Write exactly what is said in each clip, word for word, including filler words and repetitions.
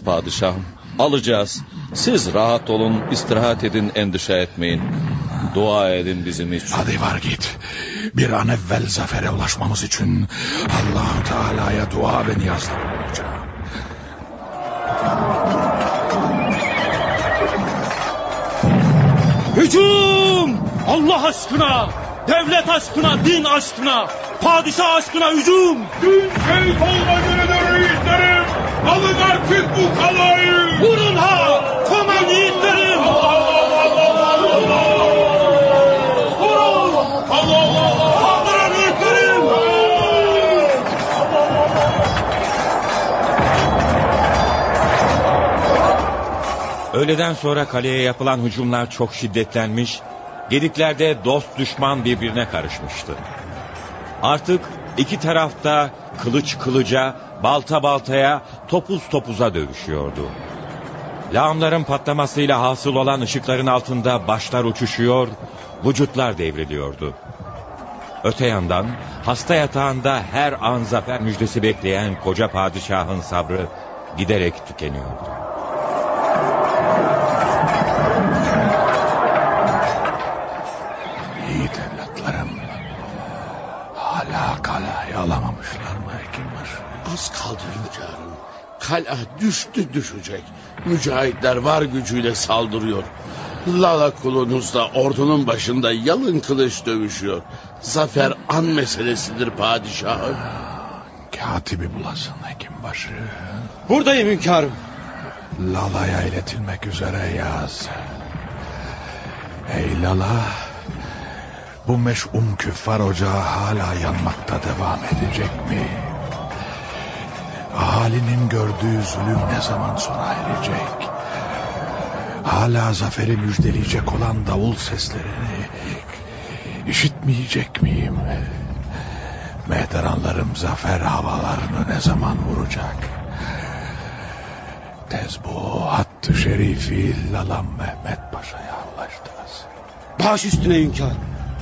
padişahım. Alacağız. Siz rahat olun, istirahat edin, endişe etmeyin. Dua edin bizim için. Hadi var git. Bir an evvel zafere ulaşmamız için Allah-u Teala'ya dua ve niyazda bulunacağım. Hücum! Allah aşkına! Devlet aşkına, din aşkına, padişah aşkına hücum! Dün şehit olmadığını reislerim! Alın artık bu kalayı! Vurun ha! Koman yiğitlerim! Allah Allah Allah Allah Allah! Vurun! Allah Allah Allah! Kaldıran yiğitlerim! Öğleden sonra kaleye yapılan hücumlar çok şiddetlenmiş, gediklerde dost düşman birbirine karışmıştı. Artık iki tarafta kılıç kılıca, balta baltaya, topuz topuza dövüşüyordu. Lağımların patlamasıyla hasıl olan ışıkların altında başlar uçuşuyor, vücutlar devriliyordu. Öte yandan hasta yatağında her an zafer müjdesi bekleyen koca padişahın sabrı giderek tükeniyordu. Yiğit evlatlarım, hala kalayı alamamışlar mı hekimler? Az kaldı hünkârım. Kale düştü düşecek. Mücahitler var gücüyle saldırıyor. Lala kulunuz da ordunun başında yalın kılıç dövüşüyor. Zafer an meselesidir padişahım. Katibi bulasın hekimbaşı. Buradayım hünkârım. Lala'ya iletilmek üzere yaz. Ey Lala, bu meş'um küffar ocağı hala yanmakta devam edecek mi? Ahalinin gördüğü zulüm ne zaman sona erecek? Hala zaferi müjdeleyecek olan davul seslerini işitmeyecek miyim? Mehteranlarım zafer havalarını ne zaman vuracak? Tez bu hattı şerifi Lalam Mehmet Paşa'ya ulaştınız. Baş üstüne hünkârım.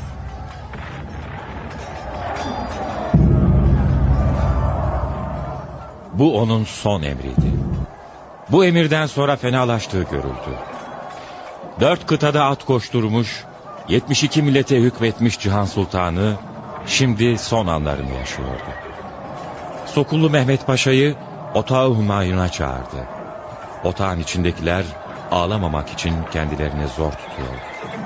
Bu onun son emriydi. Bu emirden sonra fenalaştığı görüldü. Dört kıtada at koşturmuş, yetmiş iki millete hükmetmiş Cihan Sultanı şimdi son anlarını yaşıyordu. Sokullu Mehmet Paşa'yı otağı Humayun'a çağırdı. Otağın içindekiler ağlamamak için kendilerini zor tutuyordu.